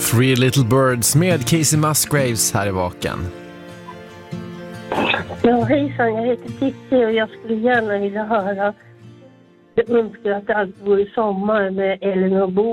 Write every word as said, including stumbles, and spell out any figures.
Three Little Birds med Casey Musgraves här i Vaken. Ja, hejsan, jag heter Titti och jag skulle gärna vilja höra. Jag önskar att det alltid vore sommar med Ellen och Bo.